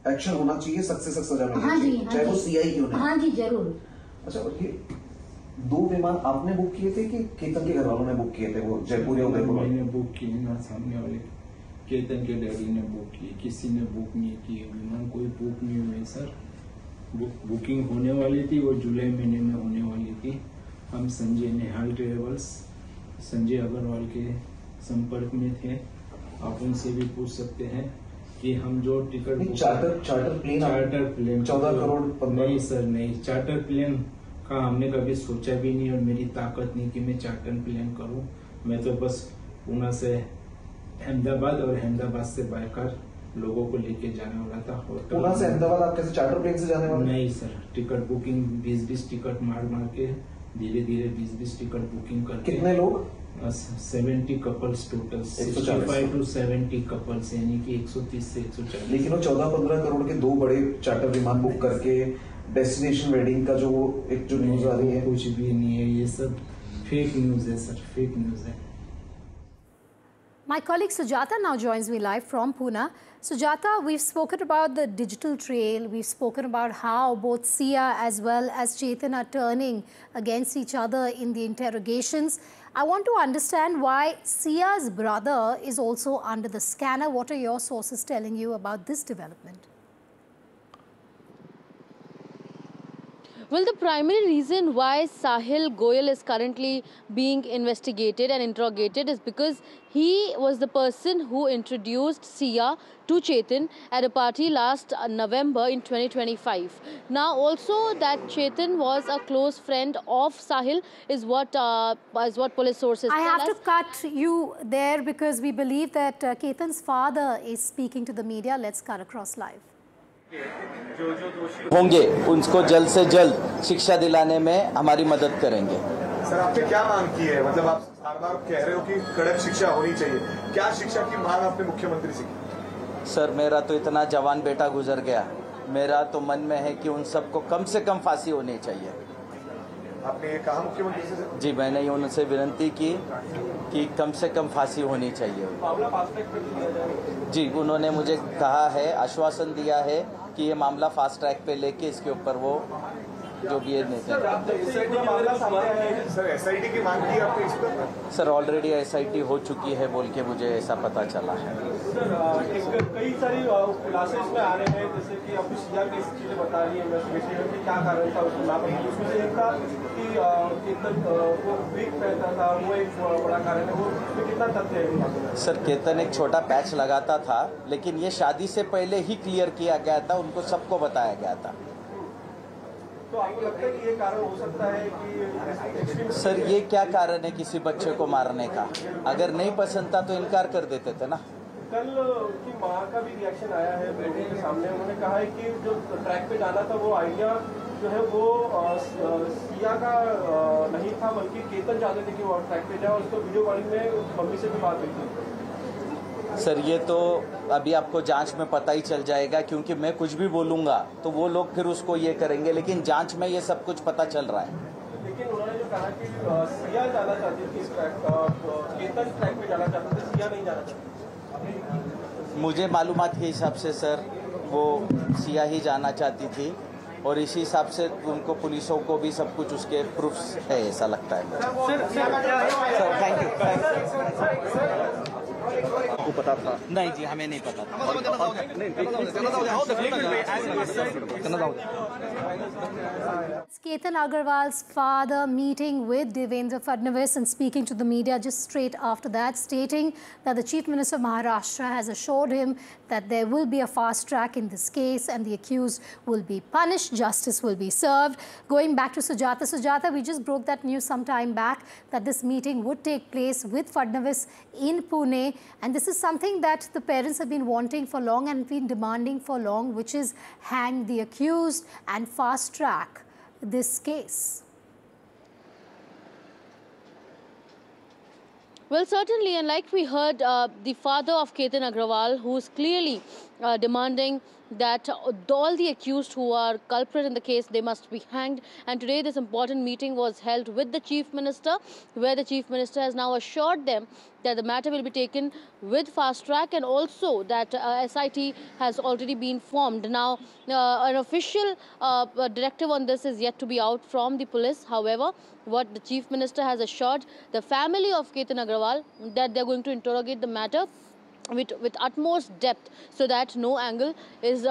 Action होना चाहिए, सख्त से सख्त सजा मिलनी हाँ चाहिए, चाहे वो सीआई क्यों नहीं। हाँ जी जरूर। अच्छा, ये 2 विमान आपने बुक किए थे कि केतन के घर वालों ने बुक किए थे? वो जयपुर या उदयपुर? मैंने बुक किए ना, सामने वाले केतन के डैडी ने बुक किए, किसी ने बुक नहीं किए विमान, कोई बुक नहीं हुए सर। बुकिंग होने वाली थी, वो जुलाई महीने में होने वाली थी। हम संजय नेहाल ट्रेवल्स, संजय अग्रवाल के संपर्क में थे, आप उनसे भी पूछ सकते हैं कि हम जो टिकट चार्टर प्लेन 14 करोड़ नहीं सर, नहीं, चार्टर प्लेन का हमने कभी सोचा भी नहीं और मेरी ताकत नहीं कि मैं चार्टर प्लेन करूं। मैं तो बस पुणे से अहमदाबाद और अहमदाबाद से बाय कार लोगों को लेके जाने वाला था। पुणे से अहमदाबाद आप कैसे चार्टर प्लेन से जाने वाले? नहीं सर, टिकट बुकिंग 20-20 टिकट मार के धीरे धीरे 20-20 टिकट बुकिंग करके। कितने लोग? 70 कपल्स टोटल, 65 to 70 कपल्स, यानी कि 130 से 140। लेकिन वो 14-15 करोड़ के 2 बड़े चार्टर विमान बुक करके डेस्टिनेशन वेडिंग का जो एक जो न्यूज आ रही है, कुछ भी नहीं है, ये सब फेक न्यूज है सर, फेक न्यूज है। My colleague Sujata now joins me live from Pune. Sujata, we've spoken about the digital trail. We've spoken about how both Sia as well as Chetan are turning against each other in the interrogations. I want to understand why Sia's brother is also under the scanner. What are your sources telling you about this development? Well, the primary reason why Sahil Goyal is currently being investigated and interrogated is because he was the person who introduced Sia to Chetan at a party last November in 2025. Now, also that Chetan was a close friend of Sahil is what police sources tell us. I have to cut you there because we believe that Ketan's father is speaking to the media. Let's cut across live. होंगे उनको जल्द से जल्द शिक्षा दिलाने में हमारी मदद करेंगे। सर, आपने क्या मांग की है? मतलब आप बार-बार कह रहे हो कि कड़क शिक्षा होनी चाहिए, क्या शिक्षा की मांग आपने मुख्यमंत्री से की? सर, मेरा तो इतना जवान बेटा गुजर गया, मेरा तो मन में है कि उन सबको कम से कम फांसी होनी चाहिए। आपने ये कहा मुख्यमंत्री से? जी, मैंने उनसे विनती की कि कम से कम फांसी होनी चाहिए। जी, उन्होंने मुझे कहा है, आश्वासन दिया है कि ये मामला फास्ट ट्रैक पे लेके इसके ऊपर वो जो भी है सर, एसआईटी की मांग की आपने इस पर? सर, ऑलरेडी एसआईटी हो चुकी है बोल के मुझे ऐसा पता चला है। कई सारी खुलासे इसमें आ रहे हैं, जैसे कि आपको सिया की चीजें बता रही है इन्वेस्टिगेशन में क्या कारण था उसको लापरवाही, उसमें से एक था कि केतन वो विग पहनता था, वो एक बड़ा कारण है, वो उसमें कितना तथ्य है? सर, केतन एक छोटा पैच लगाता था, लेकिन ये शादी से पहले ही क्लियर किया गया था, उनको सबको बताया गया था। तो आपको लगता है कि ये कारण हो सकता है कि? सर, ये क्या कारण है किसी बच्चे को मारने का? अगर नहीं पसंद था तो इनकार कर देते थे ना। कल की माँ का भी रिएक्शन आया है बेटे के सामने, उन्होंने कहा है कि जो ट्रैक पे जाना था वो आइडिया जो है वो सिया का नहीं था, बल्कि केतन चाहते थे कि वो ट्रैक पे जाए, और उसको वीडियो कॉलिंग में मम्मी से भी बात हुई थी। सर, ये तो अभी आपको जांच में पता ही चल जाएगा, क्योंकि मैं कुछ भी बोलूंगा तो वो लोग फिर उसको ये करेंगे, लेकिन जांच में ये सब कुछ पता चल रहा है। लेकिन उन्होंने जो कहा कि सिया जाना चाहती थी इस ट्रैक, केतन ट्रैक पे जाना चाहते थे, सिया नहीं जाना चाहती। मुझे मालूमात के हिसाब से सर वो सिया ही जाना चाहती थी, और इसी हिसाब से उनको पुलिसों को भी सब कुछ उसके प्रूफ्स है, ऐसा लगता है। Sir, thank you. आपको पता था? नहीं जी, हमें नहीं पता था। Ketan Agarwal's father meeting with Devendra Fadnavis and speaking to the media just straight after that, stating that the Chief Minister of Maharashtra has assured him that there will be a fast track in this case and the accused will be punished, justice will be served. Going back to Sujata. Sujata, we just broke that news some time back that this meeting would take place with Fadnavis in Pune, and this is something that the parents have been wanting for long and been demanding for long, which is hang the accused and fast track this case. Well, certainly, and like we heard, the father of Ketan Agrawal, who is clearly demanding that all the accused who are culprit in the case, they must be hanged. And today this important meeting was held with the Chief Minister, where the Chief Minister has now assured them that the matter will be taken with fast track, and also that SIT has already been formed. Now, an official directive on this is yet to be out from the police. However, what the Chief Minister has assured the family of Ketan Agarwal that they're going to interrogate the matter with utmost depth, so that no angle is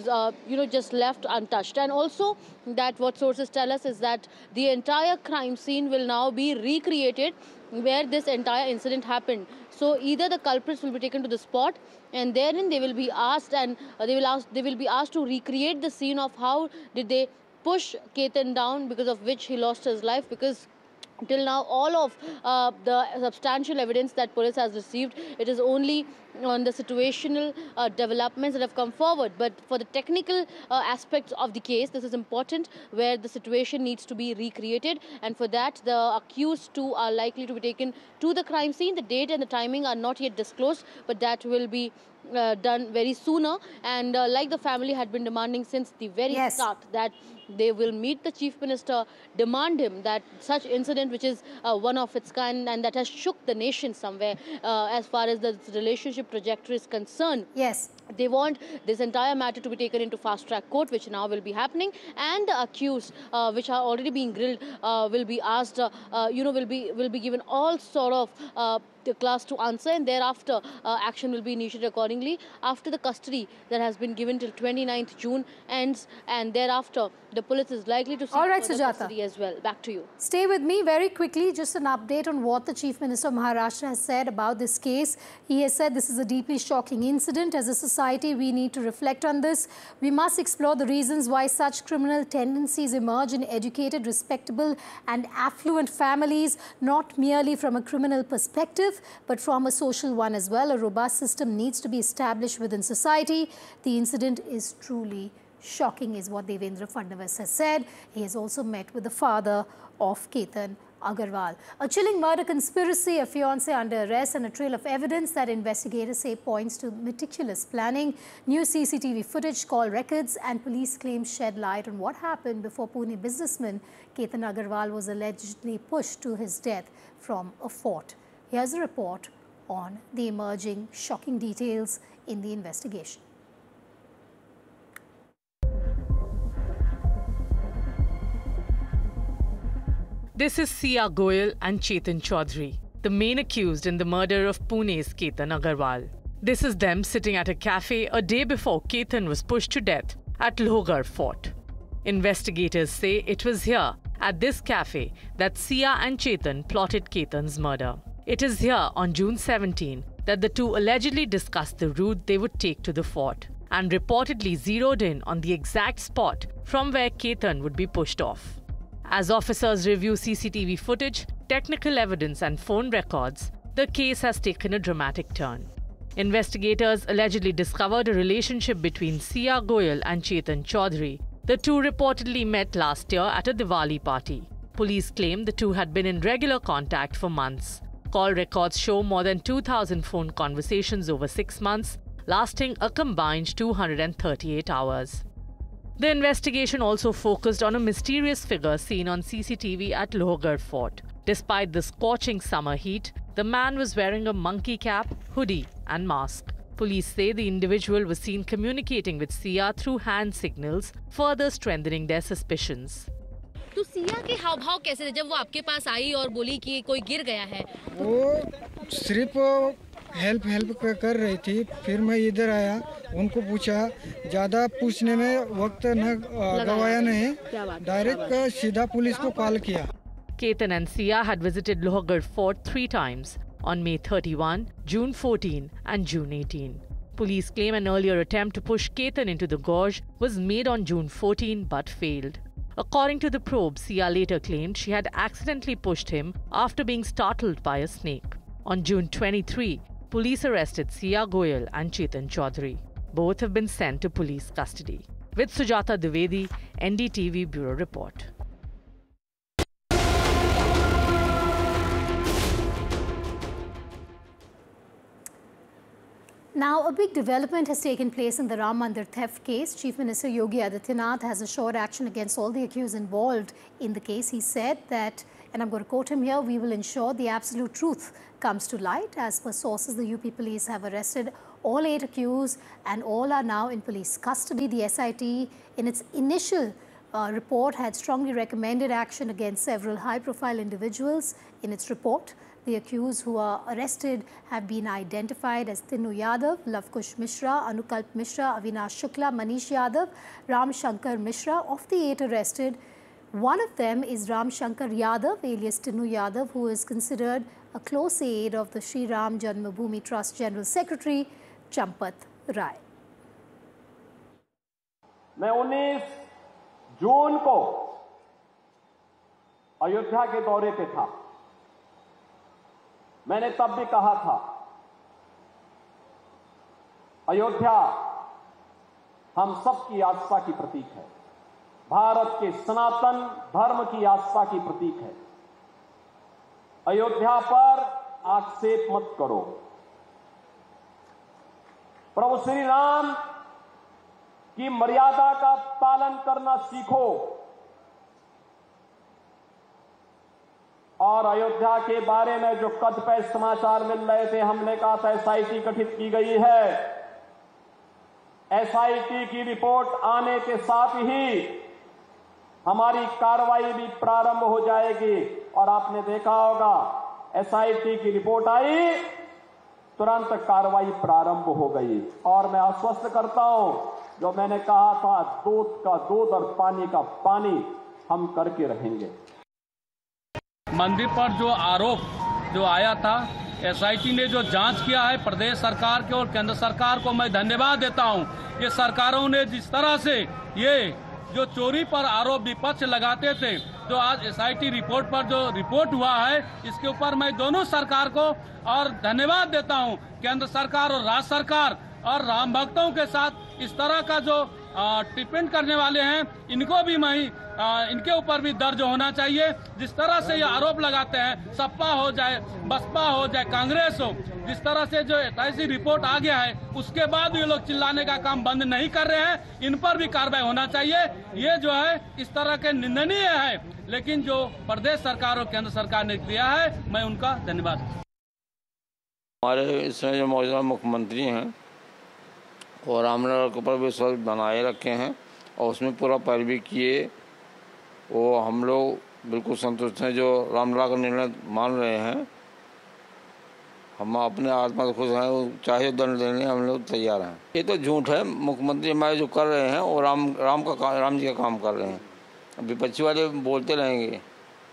just left untouched. And also that what sources tell us is that the entire crime scene will now be recreated where this entire incident happened. So either the culprits will be taken to the spot, and therein they will be asked, and they will be asked to recreate the scene of how did they push Ketan down, because of which he lost his life. Because till now, all of the substantial evidence that police has received, it is only on the situational developments that have come forward. But for the technical aspects of the case, this is important, where the situation needs to be recreated. And for that, the accused too are likely to be taken to the crime scene. The date and the timing are not yet disclosed, but that will be done very sooner. And like the family had been demanding since the very start, that they will meet the Chief Minister, demand him that such incident, which is one of its kind and that has shook the nation somewhere as far as the relationship trajectory is concerned. Yes. They want this entire matter to be taken into fast-track court, which now will be happening, and the accused, which are already being grilled, will be asked, will be given all sort of the class to answer, and thereafter action will be initiated accordingly. After the custody that has been given till 29th June ends, and thereafter the police is likely to seek further custody as well. Back to you. Stay with me very quickly. Just an update on what the Chief Minister of Maharashtra has said about this case. He has said this is a deeply shocking incident. As a society, we need to reflect on this. We must explore the reasons why such criminal tendencies emerge in educated, respectable and affluent families, not merely from a criminal perspective, but from a social one as well. A robust system needs to be established within society. The incident is truly shocking, is what Devendra Fadnavis has said. He has also met with the father of Ketan Agarwal. A chilling murder conspiracy, a fiancé under arrest, and a trail of evidence that investigators say points to meticulous planning. New CCTV footage, call records and police claims shed light on what happened before Pune businessman Ketan Agarwal was allegedly pushed to his death from a fort. Here's a report on the emerging shocking details in the investigation. This is Sia Goyal and Chetan Chaudhary, the main accused in the murder of Pune's Ketan Agarwal. This is them sitting at a cafe a day before Ketan was pushed to death at Lohgarh Fort. Investigators say it was here, at this cafe, that Sia and Chetan plotted Ketan's murder. It is here on June 17 that the two allegedly discussed the route they would take to the fort and reportedly zeroed in on the exact spot from where Ketan would be pushed off. As officers review CCTV footage, technical evidence and phone records, the case has taken a dramatic turn. Investigators allegedly discovered a relationship between Sia Goyal and Chetan Chaudhary. The two reportedly met last year at a Diwali party. Police claim the two had been in regular contact for months. Call records show more than 2,000 phone conversations over 6 months, lasting a combined 238 hours. The investigation also focused on a mysterious figure seen on CCTV at Lohgarh Fort. Despite the scorching summer heat, the man was wearing a monkey cap, hoodie and mask. Police say the individual was seen communicating with Sia through hand signals, further strengthening their suspicions. तो सिया के हाव भाव कैसे थे जब वो आपके पास आई और बोली कि कोई गिर गया है? वो सिर्फ हेल्प कर रही थी। फिर मैं इधर आया, उनको पूछा, ज़्यादा पूछने में वक्त न गवाया नहीं, डायरेक्ट सीधा पुलिस को कॉल किया। Ketan and Sia had visited Lohgarh Fort 3 times, on May 31, June 14 and June 18. Police claim an earlier attempt to push Ketan into the gorge was made on June 14 but failed. According to the probe, Sia later claimed she had accidentally pushed him after being startled by a snake. On June 23, police arrested Sia Goyal and Chetan Chaudhary. Both have been sent to police custody. With Sujata Dwivedi, NDTV Bureau Report. Now, a big development has taken place in the Ram Mandir theft case. Chief Minister Yogi Adityanath has assured action against all the accused involved in the case. He said that, and I'm going to quote him here, "We will ensure the absolute truth comes to light." As per sources, the UP police have arrested all 8 accused and all are now in police custody. The SIT, in its initial report, had strongly recommended action against several high-profile individuals. In its report, the accused who are arrested have been identified as Tinnu Yadav, Lavkush Mishra, Anukalp Mishra, Avinash Shukla, Manish Yadav, Ram Shankar Mishra. Of the 8 arrested, one of them is Ram Shankar Yadav, alias Tinnu Yadav, who is considered a close aide of the Shri Ram Janmabhoomi Trust General Secretary, Champat Rai. मैं 19 जून को अयोध्या के दौरे पे था। मैंने तब भी कहा था, अयोध्या हम सबकी आस्था की प्रतीक है, भारत के सनातन धर्म की आस्था की प्रतीक है। अयोध्या पर आक्षेप मत करो। प्रभु श्री राम की मर्यादा का पालन करना सीखो और अयोध्या के बारे में जो कतिपय समाचार मिल रहे थे, हमने कहा था SIT गठित की गई है। SIT की रिपोर्ट आने के साथ ही हमारी कार्रवाई भी प्रारंभ हो जाएगी और आपने देखा होगा SIT की रिपोर्ट आई, तुरंत कार्रवाई प्रारंभ हो गई। और मैं आश्वस्त करता हूं, जो मैंने कहा था, दूध का दूध और पानी का पानी हम करके रहेंगे। मंदिर पर जो आरोप जो आया था, SIT ने जो जांच किया है, प्रदेश सरकार के और केंद्र सरकार को मैं धन्यवाद देता हूं। ये सरकारों ने जिस तरह से ये जो चोरी पर आरोप विपक्ष लगाते थे, जो आज SIT रिपोर्ट पर जो रिपोर्ट हुआ है, इसके ऊपर मैं दोनों सरकार को और धन्यवाद देता हूं। केंद्र सरकार और राज्य सरकार और राम भक्तों के साथ इस तरह का जो टिप्पणी करने वाले हैं, इनको भी इनके ऊपर भी दर्ज होना चाहिए। जिस तरह से ये आरोप लगाते हैं, सपा हो जाए, बसपा हो जाए, कांग्रेस हो, जिस तरह से जो SIT रिपोर्ट आ गया है, उसके बाद ये लोग चिल्लाने का काम बंद नहीं कर रहे हैं। इन पर भी कार्रवाई होना चाहिए। ये जो है इस तरह के निंदनीय है, लेकिन जो प्रदेश सरकार और केंद्र सरकार ने किया है, मैं उनका धन्यवाद। हमारे इसमें जो मौजूदा मुख्यमंत्री हैं और रामलला के ऊपर विश्वास बनाए रखे हैं और उसमें पूरा पैरवी किए, वो हम लोग बिल्कुल संतुष्ट हैं। जो रामलला का निर्णय मान रहे हैं, हम अपने आत्मा से खुश हैं, चाहे दंड देने हम लोग तैयार हैं। ये तो झूठ है, मुख्यमंत्री हमारे जो कर रहे हैं वो राम जी का काम कर रहे हैं। विपक्षी वाले बोलते रहेंगे।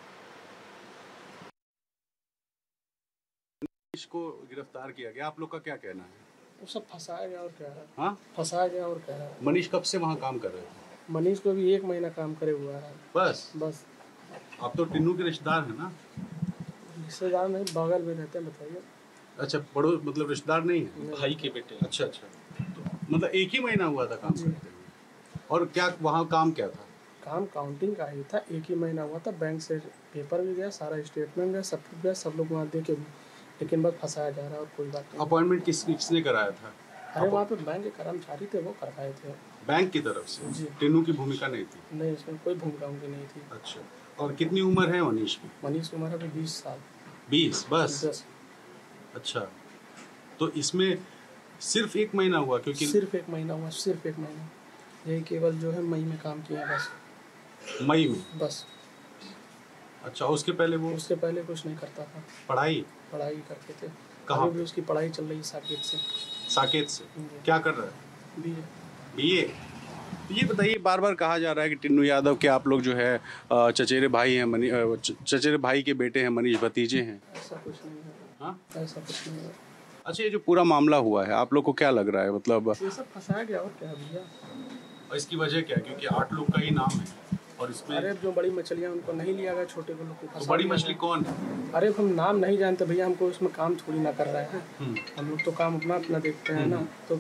इसको गिरफ्तार किया गया, आप लोग का क्या कहना है? वो सब फंसाया गया और क्या है। हाँ, फंसाया गया और क्या है। मनीष कब से वहाँ काम कर रहे थे? मनीष को भी 1 महीना काम करे हुआ है। बस आप तो टिन्नू के रिश्तेदार हैं ना? रिश्तेदार नहीं, बगल में रहते हैं। बताइए। अच्छा, पड़ोस मतलब रिश्तेदार नहीं है, भाई के बेटे। अच्छा, तो मतलब 1 ही महीना हुआ था काम करते हुए। और क्या वहाँ काम क्या था? काम काउंटिंग का ही था, 1 ही महीना हुआ था। बैंक से पेपर भी गया, सारा स्टेटमेंट गया, सब कुछ गया, सब लोग वहाँ दे के, लेकिन बस फंसाया जा रहा है और कोई बात नहीं। अपॉइंटमेंट किसने कराया था? अरे वहाँ पे बैंक के कर्मचारी थे, वो करवाए थे बैंक की तरफ से। टिन्नू की भूमिका नहीं थी? नहीं, इसमें कोई भूमिका उनकी नहीं थी। अच्छा, और कितनी उम्र है मनीष की? मनीष की उम्र है 20 साल। 20 बस? अच्छा, तो इसमें सिर्फ 1 महीना हुआ? क्योंकि सिर्फ 1 महीना हुआ, सिर्फ 1 महीना। यही केवल जो है मई में काम किया बस। मई में बस? अच्छा, उसके पहले वो? उसके पहले कुछ नहीं करता था। पढ़ाई करते थे। कहाँ भी उसकी पढ़ाई चल रही है साकेत से। क्या कर रहा है? BA। तो ये बताइए, बार बार कहा जा रहा है कि टिन्नू यादव के आप लोग जो है चचेरे भाई हैं, चचेरे भाई के बेटे हैं, मनीष भतीजे हैं। ऐसा कुछ नहीं है। हाँ, ऐसा कुछ नहीं है। अच्छा, ये जो पूरा मामला हुआ है, आप लोग को क्या लग रहा है? मतलब ये सब फंसाया गया और क्या भैया। और इसकी वजह क्या? क्योंकि 8 लोग का ही नाम है और इसमें अरे जो बड़ी मछलियाँ उनको नहीं लिया गया, छोटे को लोग को। तो बड़ी मछली कौन है? अरे हम नाम नहीं जानते भैया, हमको उसमें काम थोड़ी ना कर रहे हैं। हम लोग तो काम अपना देखते हैं ना। तो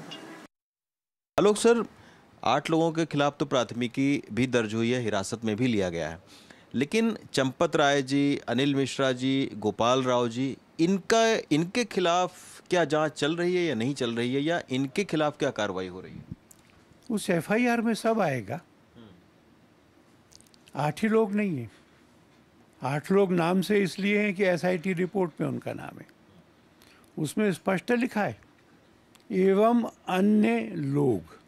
आलोक सर, 8 लोगों के खिलाफ तो प्राथमिकी भी दर्ज हुई है, हिरासत में भी लिया गया है, लेकिन चंपत राय जी, अनिल मिश्रा जी, गोपाल राव जी, इनके खिलाफ क्या जांच चल रही है या नहीं चल रही है, या इनके खिलाफ क्या कार्रवाई हो रही है? उस एफआईआर में सब आएगा। 8 ही लोग नहीं है, 8 लोग नाम से इसलिए हैं कि एसआईटी रिपोर्ट में उनका नाम है, उसमें स्पष्ट लिखा है एवं अन्य लोग।